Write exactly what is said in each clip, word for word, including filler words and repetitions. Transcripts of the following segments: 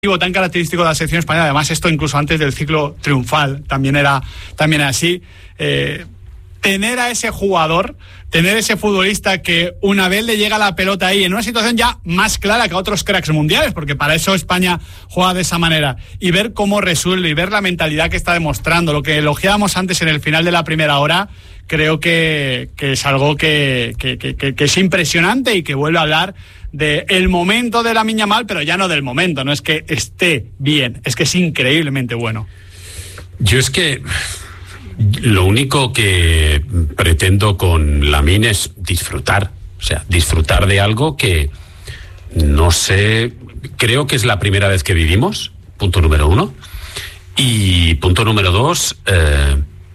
tan característico de la selección española. Además, esto incluso antes del ciclo triunfal también era, también era así. Eh, tener a ese jugador, tener ese futbolista que una vez le llega la pelota ahí en una situación ya más clara que a otros cracks mundiales, porque para eso España juega de esa manera, y ver cómo resuelve y ver la mentalidad que está demostrando, lo que elogiábamos antes en el final de la primera hora, creo que, que es algo que, que, que, que es impresionante y que vuelve a hablar de el momento de Lamine Yamal, pero ya no del momento, no es que esté bien, es que es increíblemente bueno. Yo es que lo único que pretendo con Lamine es disfrutar, o sea, disfrutar de algo que no sé, creo que es la primera vez que vivimos, punto número uno, y punto número dos, eh,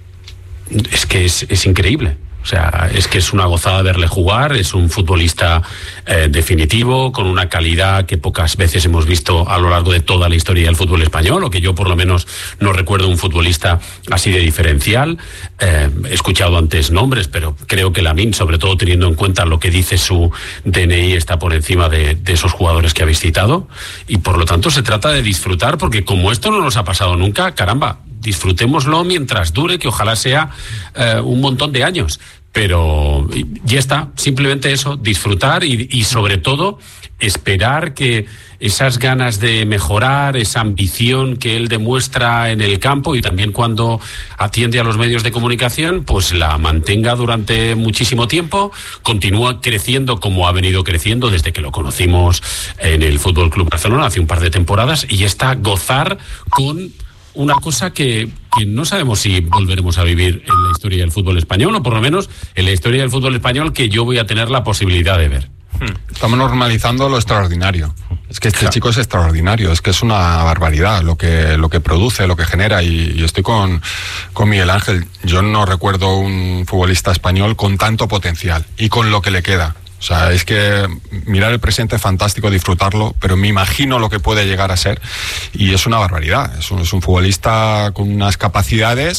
es que es, es increíble. O sea, es que es una gozada verle jugar, es un futbolista eh, definitivo, con una calidad que pocas veces hemos visto a lo largo de toda la historia del fútbol español, o que yo por lo menos no recuerdo un futbolista así de diferencial. Eh, he escuchado antes nombres, pero creo que Lamine, sobre todo teniendo en cuenta lo que dice su D N I, está por encima de, de esos jugadores que habéis citado, y por lo tanto se trata de disfrutar, porque como esto no nos ha pasado nunca, caramba, disfrutémoslo mientras dure, que ojalá sea eh, un montón de años. Pero ya está, simplemente eso, disfrutar y, y sobre todo esperar que esas ganas de mejorar, esa ambición que él demuestra en el campo y también cuando atiende a los medios de comunicación, pues la mantenga durante muchísimo tiempo, continúa creciendo como ha venido creciendo desde que lo conocimos en el F C Barcelona hace un par de temporadas, y está gozar con una cosa que, que no sabemos si volveremos a vivir en la historia del fútbol español, o por lo menos en la historia del fútbol español que yo voy a tener la posibilidad de ver. Estamos normalizando lo extraordinario. Es que este claro. chico es extraordinario, es que es una barbaridad lo que, lo que produce, lo que genera, y, y estoy con, con Miguel Ángel. Yo no recuerdo un futbolista español con tanto potencial y con lo que le queda. O sea, es que mirar el presente es fantástico, disfrutarlo, pero me imagino lo que puede llegar a ser, y es una barbaridad. Es un, es un futbolista con unas capacidades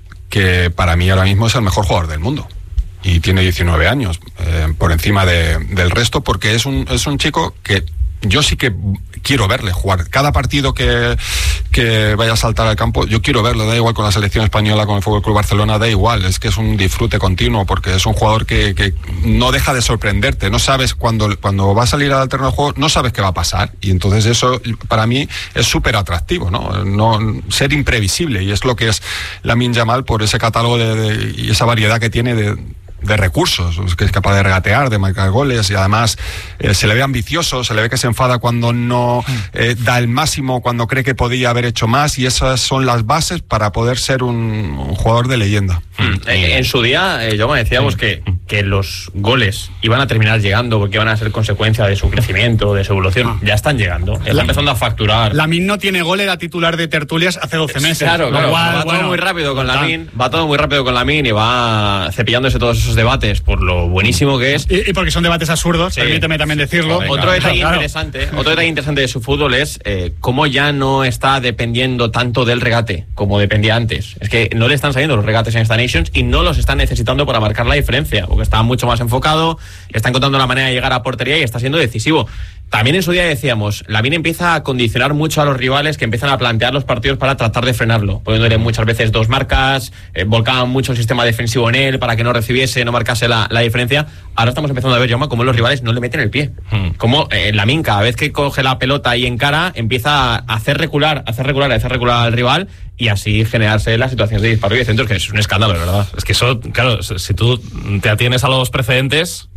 que para mí ahora mismo es el mejor jugador del mundo, y tiene diecinueve años, eh, por encima de, del resto, porque es un, es un chico que yo sí que quiero verle jugar. Cada partido que, que vaya a saltar al campo, yo quiero verlo, da igual con la selección española, con el F C Barcelona, da igual, es que es un disfrute continuo, porque es un jugador que, que no deja de sorprenderte, no sabes cuando, cuando va a salir al terreno de juego, no sabes qué va a pasar, y entonces eso para mí es súper atractivo, ¿no? No ser imprevisible, y es lo que es Lamine Yamal por ese catálogo de, de, y esa variedad que tiene de de recursos, que es capaz de regatear, de marcar goles, y además eh, se le ve ambicioso, se le ve que se enfada cuando no eh, da el máximo, cuando cree que podía haber hecho más, y esas son las bases para poder ser un, un jugador de leyenda. Mm. En, en su día, eh, yo me decíamos sí. que, que los goles iban a terminar llegando porque iban a ser consecuencia de su crecimiento, de su evolución. Ah. Ya están llegando, está la, empezando a facturar. Lamine no tiene gol, era titular de tertulias hace doce meses. Claro, claro, igual, va bueno, todo muy rápido con Lamine, va todo muy rápido con Lamine y va cepillándose todos esos debates por lo buenísimo que es. Y, y porque son debates absurdos, sí. Permíteme también decirlo. Venga, otro detalle claro. interesante, otro detalle interesante de su fútbol es eh, cómo ya no está dependiendo tanto del regate como dependía antes. Es que no le están saliendo los regates en esta Nations y no los están necesitando para marcar la diferencia, porque está mucho más enfocado, está encontrando la manera de llegar a portería y está siendo decisivo. También en su día decíamos, Lamine empieza a condicionar mucho a los rivales, que empiezan a plantear los partidos para tratar de frenarlo, poniéndole muchas veces dos marcas, eh, volcaban mucho el sistema defensivo en él para que no recibiese, no marcase la, la diferencia. Ahora estamos empezando a ver, Jaume, cómo los rivales no le meten el pie. Hmm. Cómo eh, Lamine, cada vez que coge la pelota y encara, empieza a hacer recular, a hacer recular, a hacer recular al rival, y así generarse las situaciones de disparo y de centros, que es un escándalo, ¿verdad? Es que eso, claro, si tú te atienes a los precedentes,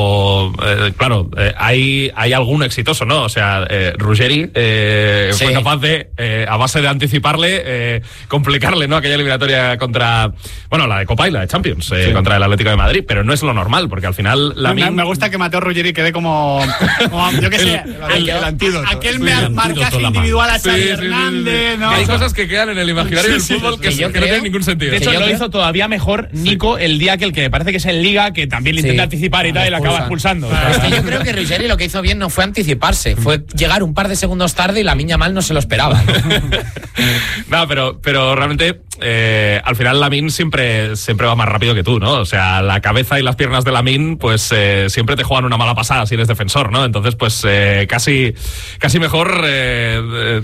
o eh, claro, eh, hay hay algún exitoso, ¿no? O sea, eh, Ruggeri eh, sí. fue capaz de, eh, a base de anticiparle, eh, complicarle, ¿no? Aquella eliminatoria contra, bueno, la de Copa y la de Champions, eh, sí. contra el Atlético de Madrid, pero no es lo normal, porque al final la me, me gusta que Mateo Ruggeri quede como, como yo qué sé, el, el, el antídoto. Aquel sí, el marcaje individual a Xavi sí, Hernández, sí, sí, ¿no? Hay cosas que quedan en el imaginario sí, del sí, fútbol sí, que, que, que creo, no tienen ningún sentido. De hecho, lo hizo todavía mejor Nico sí. el día que el que me parece que es en Liga, que también le intenta sí. anticipar y tal. y la acaba expulsando. Es que yo creo que Ruggeri lo que hizo bien no fue anticiparse, fue llegar un par de segundos tarde y Lamine Yamal no se lo esperaba, ¿no? No, pero, pero realmente eh, al final Lamine siempre, siempre va más rápido que tú, ¿no? O sea, la cabeza y las piernas de Lamine pues eh, siempre te juegan una mala pasada si eres defensor, ¿no? Entonces pues eh, casi, casi mejor... Eh,